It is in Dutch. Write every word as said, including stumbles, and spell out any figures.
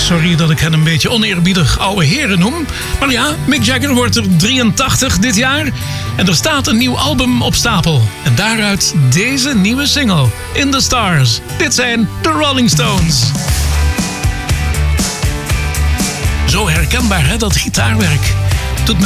Sorry dat ik hen een beetje oneerbiedig oude heren noem. Maar ja, Mick Jagger wordt er drieëntachtig dit jaar. En er staat een nieuw album op stapel. En daaruit deze nieuwe single, In the Stars. Dit zijn de Rolling Stones. Zo herkenbaar, hè, dat gitaarwerk.